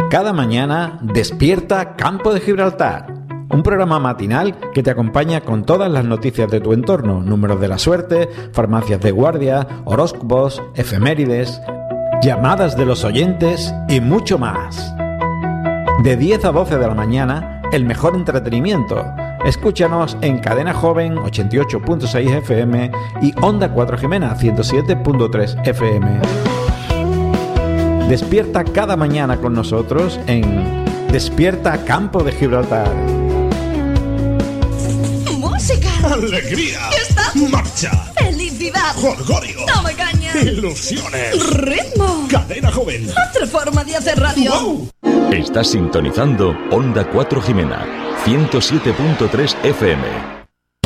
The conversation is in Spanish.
Cada mañana despierta Campo de Gibraltar, un programa matinal que te acompaña con todas las noticias de tu entorno, números de la suerte, farmacias de guardia, horóscopos, efemérides, llamadas de los oyentes y mucho más. De 10 a 12 de la mañana, el mejor entretenimiento. Escúchanos en Cadena Joven 88.6 FM y Onda 4 Jimena 107.3 FM. Despierta cada mañana con nosotros en Despierta Campo de Gibraltar. ¡Música! ¡Alegría! ¡Fiesta! ¡Marcha! ¡Felicidad! ¡Jolgorio! ¡Toma caña! ¡Ilusiones! ¡Ritmo! ¡Cadena Joven! ¡Otra forma de hacer radio! ¡Wow! Estás sintonizando Onda 4 Jimena 107.3 FM.